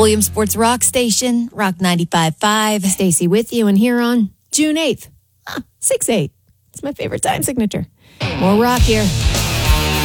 Williams Sports Rock Station, Rock 95.5. Stacy with you, and here on June 8th, 6/8. It's my favorite time signature. More rock here.